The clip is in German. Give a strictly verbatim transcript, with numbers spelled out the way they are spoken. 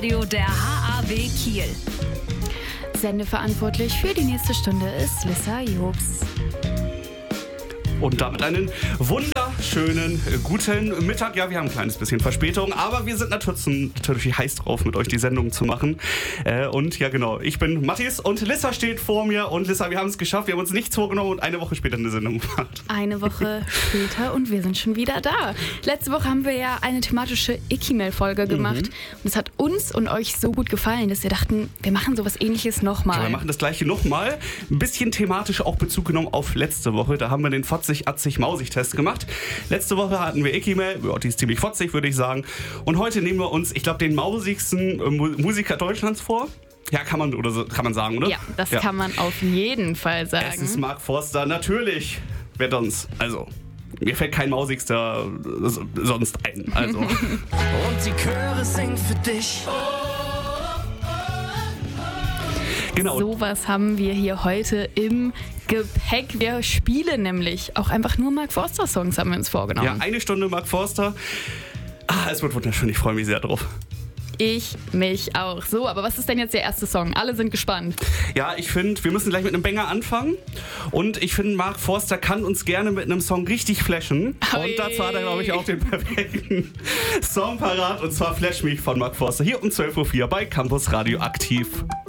Radio der H A W Kiel. Sendeverantwortlich für die nächste Stunde ist Lissa Jobs. Und damit einen wunderschönen guten Mittag. Ja, wir haben ein kleines bisschen Verspätung, aber wir sind natürlich, natürlich heiß drauf, mit euch die Sendung zu machen. Äh, und ja, genau, ich bin Mathis und Lissa steht vor mir. Und Lissa, wir haben es geschafft, wir haben uns nichts vorgenommen und eine Woche später eine Sendung gemacht. Eine Woche später und wir sind schon wieder da. Letzte Woche haben wir ja eine thematische Icky-Mail-Folge gemacht. Mhm. Und es hat uns und euch so gut gefallen, dass wir dachten, wir machen sowas Ähnliches nochmal. Ja, wir machen das Gleiche nochmal. Ein bisschen thematisch auch Bezug genommen auf letzte Woche. Da haben wir den Fotzig-Atzig-Mausig-Test gemacht. Letzte Woche hatten wir Icky-Mail. Ja, die ist ziemlich fotzig, würde ich sagen. Und heute nehmen wir uns, ich glaube, den mausigsten äh, Musiker Deutschlands vor. Ja, kann man, oder so, kann man sagen, oder? Ja, das ja. kann man auf jeden Fall sagen. Es ist Mark Forster, natürlich. Wer sonst? Also, mir fällt kein Mausigster sonst ein. Also. Und die Chöre singen für dich. Genau. Sowas haben wir hier heute im Gepäck. Wir spielen nämlich auch einfach nur Mark Forster Songs, haben wir uns vorgenommen. Ja, eine Stunde Mark Forster. Ah, es wird wunderschön, ich freue mich sehr drauf. Ich mich auch. So, aber was ist denn jetzt der erste Song? Alle sind gespannt. Ja, ich finde, wir müssen gleich mit einem Banger anfangen. Und ich finde, Mark Forster kann uns gerne mit einem Song richtig flashen. Oi. Und dazu hat er, glaube ich, auch den perfekten Song parat. Und zwar Flash Me von Mark Forster. Hier um zwölf Uhr vier bei Campus Radio aktiv.